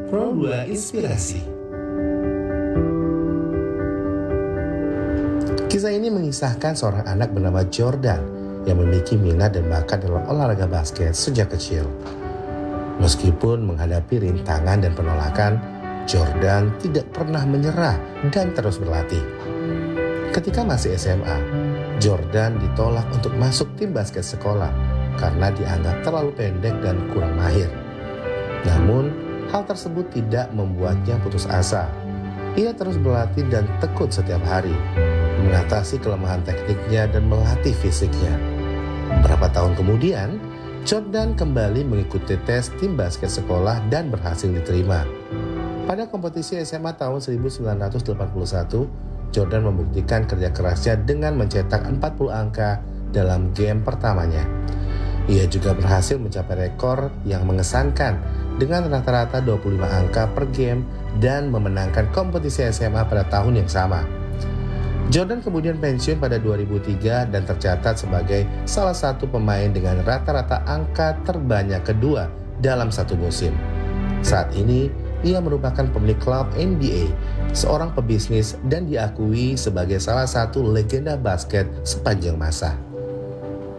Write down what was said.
Pro 2 Inspirasi. Kisah ini mengisahkan seorang anak bernama Jordan yang memiliki minat dan bakat dalam olahraga basket sejak kecil. Meskipun menghadapi rintangan dan penolakan, Jordan tidak pernah menyerah dan terus berlatih. Ketika masih SMA, Jordan ditolak untuk masuk tim basket sekolah karena dianggap terlalu pendek dan kurang mahir. Namun, hal tersebut tidak membuatnya putus asa. Ia terus berlatih dan tekun setiap hari, mengatasi kelemahan tekniknya dan melatih fisiknya. Beberapa tahun kemudian, Jordan kembali mengikuti tes tim basket sekolah dan berhasil diterima. Pada kompetisi SMA tahun 1981, Jordan membuktikan kerja kerasnya dengan mencetak 40 angka dalam game pertamanya. Ia juga berhasil mencapai rekor yang mengesankan dengan rata-rata 25 angka per game dan memenangkan kompetisi SMA pada tahun yang sama. Jordan kemudian pensiun pada 2003 dan tercatat sebagai salah satu pemain dengan rata-rata angka terbanyak kedua dalam satu musim. Saat ini, ia merupakan pemilik klub NBA, seorang pebisnis dan diakui sebagai salah satu legenda basket sepanjang masa.